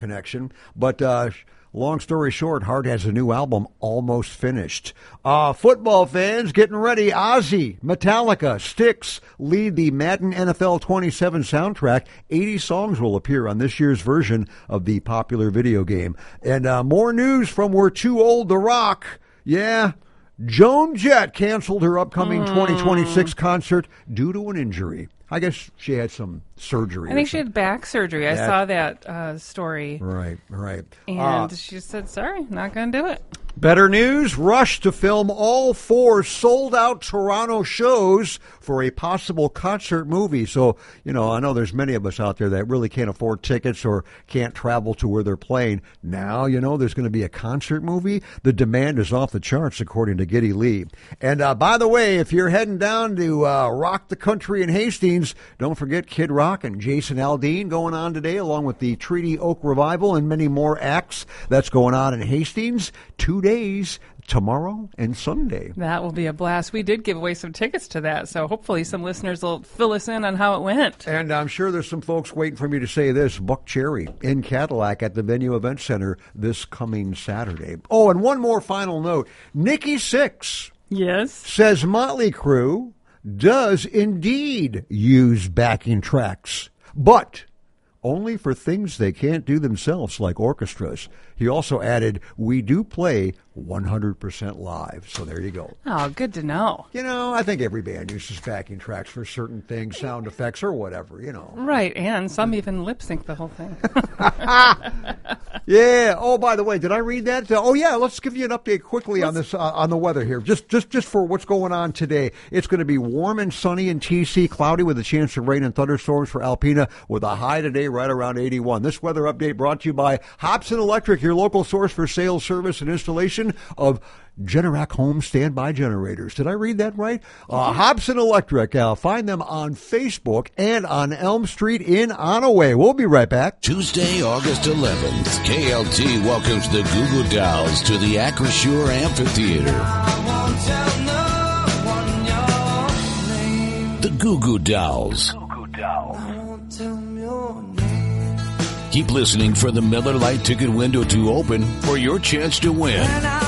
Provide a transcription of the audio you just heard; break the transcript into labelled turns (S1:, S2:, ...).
S1: connection. But long story short, Hart has a new album almost finished. Football fans getting ready. Ozzy, Metallica, Styx lead the Madden NFL 27 soundtrack. 80 songs will appear on this year's version of the popular video game. And more news from We're Too Old to Rock. Yeah, Joan Jett canceled her upcoming 2026 concert due to an injury. I guess she had some surgery.
S2: I think she had back surgery. I saw that story.
S1: Right.
S2: And she said, sorry, not going to do it.
S1: Better news, Rush to film all 4 sold-out Toronto shows for a possible concert movie. So, I know there's many of us out there that really can't afford tickets or can't travel to where they're playing. Now, there's going to be a concert movie. The demand is off the charts, according to Geddy Lee. And by the way, if you're heading down to Rock the Country in Hastings, don't forget Kid Rock and Jason Aldean going on today, along with the Treaty Oak Revival and many more acts. That's going on in Hastings 2 days, tomorrow and Sunday.
S2: That will be a blast. We did give away some tickets to that, so hopefully some listeners will fill us in on how it went.
S1: And I'm sure there's some folks waiting for me to say this. Buck Cherry in Cadillac at the Venue Event Center this coming Saturday. Oh, and one more final note. Nikki Sixx says Motley Crue does indeed use backing tracks, but only for things they can't do themselves, like orchestras. He also added, we do play 100% live. So there you go.
S2: Oh, good to know.
S1: I think every band uses backing tracks for certain things, sound effects or whatever,
S2: Right, and some even lip sync the whole thing.
S1: Yeah. Oh, by the way, did I read that? Let's give you an update quickly on this, on the weather here. Just for what's going on today. It's going to be warm and sunny in TC, cloudy with a chance of rain and thunderstorms for Alpena, with a high today right around 81. This weather update brought to you by Hobson Electric, your local source for sales, service, and installation of Generac home standby generators. Did I read that right? Hobson Electric. Find them on Facebook and on Elm Street in Onaway. We'll be right back.
S3: Tuesday, August 11th, KLT welcomes the Goo Goo Dolls to the Acrisure Amphitheater. The Goo Goo Dolls. Keep listening for the Miller Lite ticket window to open for your chance to win.